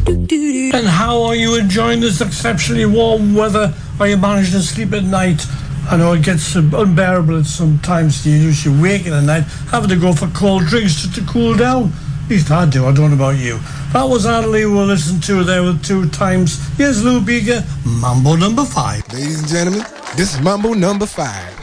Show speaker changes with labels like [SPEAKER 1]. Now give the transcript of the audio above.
[SPEAKER 1] And how are you enjoying this exceptionally warm weather? Are you managing to sleep at night? I know it gets unbearable at some times. You wake in the night having to go for cold drinks just to cool down. At least I do. I don't know about you. That was Adderley we'll listen to there with 2 times. Here's Lou Bega, Mambo number 5.
[SPEAKER 2] Ladies and gentlemen, this is Mambo number 5.